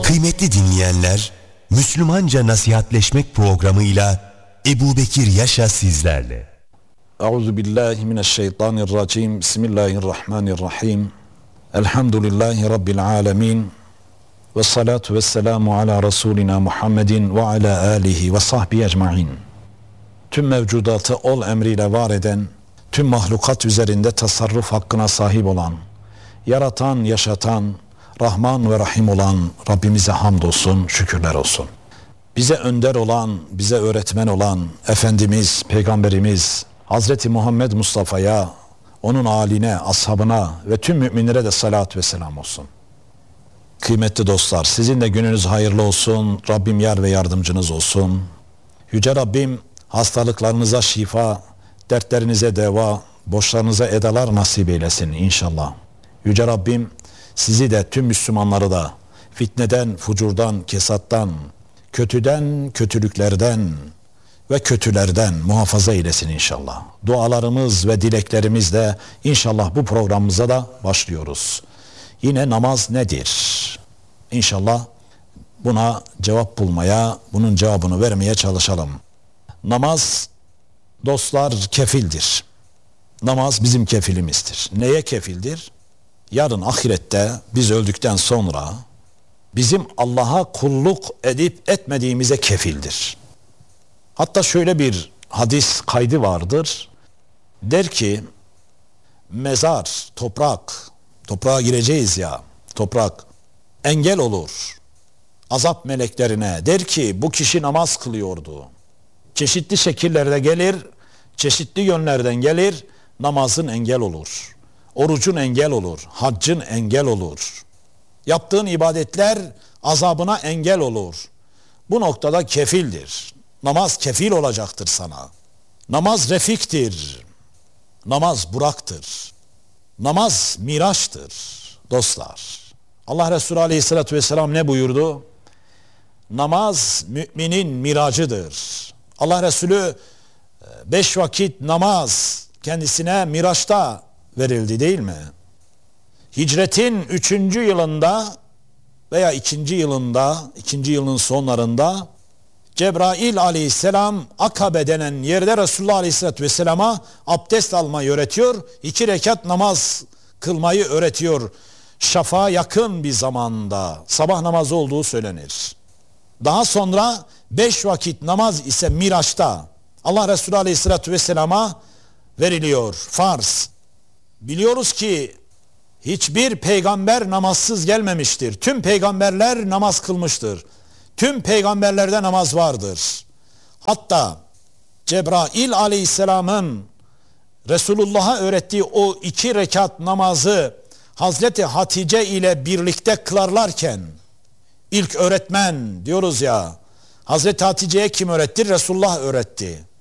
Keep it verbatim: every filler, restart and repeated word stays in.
Kıymetli dinleyenler, Müslümanca Nasihatleşmek programıyla Ebubekir Yaşa sizlerle. Euzubillahimineşşeytanirracim. Bismillahirrahmanirrahim. Elhamdülillahi Rabbil alemin. Ve salatu ve selamu ala Resulina Muhammedin ve ala alihi ve sahbihi ecmain. Tüm mevcudatı ol emriyle var eden, tüm mahlukat üzerinde tasarruf hakkına sahip olan, yaratan, yaşatan, Rahman ve Rahim olan Rabbimize hamdolsun, şükürler olsun. Bize önder olan, bize öğretmen olan Efendimiz, Peygamberimiz Hazreti Muhammed Mustafa'ya, onun âline, ashabına ve tüm müminlere de salat ve selam olsun. Kıymetli dostlar, sizin de gününüz hayırlı olsun. Rabbim yar ve yardımcınız olsun. Yüce Rabbim hastalıklarınıza şifa, dertlerinize deva, borçlarınıza edalar nasip eylesin inşallah. Yüce Rabbim sizi de tüm Müslümanları da fitneden, fucurdan, kesattan, kötüden, kötülüklerden ve kötülerden muhafaza eylesin inşallah. Dualarımız ve dileklerimizle inşallah bu programımıza da başlıyoruz. Yine namaz nedir? İnşallah buna cevap bulmaya, bunun cevabını vermeye çalışalım. Namaz dostlar kefildir. Namaz bizim kefilimizdir. Neye kefildir? Yarın ahirette biz öldükten sonra bizim Allah'a kulluk edip etmediğimize kefildir. Hatta şöyle bir hadis kaydı vardır. Der ki mezar, toprak, toprağa gireceğiz ya, toprak engel olur azap meleklerine. Der ki bu kişi namaz kılıyordu. Çeşitli şekillerde gelir, çeşitli yönlerden gelir, namazın engel olur. Orucun engel olur, haccın engel olur. Yaptığın ibadetler azabına engel olur. Bu noktada kefildir. Namaz kefil olacaktır sana. Namaz refiktir. Namaz buraktır. Namaz miraçtır dostlar. Allah Resulü Aleyhisselatü Vesselam ne buyurdu? Namaz müminin miracıdır. Allah Resulü beş vakit namaz kendisine miraçta verildi değil mi? Hicretin üçüncü yılında veya ikinci yılında, ikinci yılın sonlarında Cebrail aleyhisselam Akabe denen yerde Resulullah aleyhisselatü vesselama abdest almayı öğretiyor. İki rekat namaz kılmayı öğretiyor. Şafağa yakın bir zamanda sabah namazı olduğu söylenir. Daha sonra beş vakit namaz ise Miraç'ta Allah Resulü aleyhisselatü vesselama veriliyor. Farz. Biliyoruz ki hiçbir peygamber namazsız gelmemiştir. Tüm peygamberler namaz kılmıştır. Tüm peygamberlerde namaz vardır. Hatta Cebrail aleyhisselamın Resulullah'a öğrettiği o iki rekat namazı Hazreti Hatice ile birlikte kılarlarken ilk öğretmen diyoruz ya, Hazreti Hatice'ye kim öğretti? Resulullah öğretti.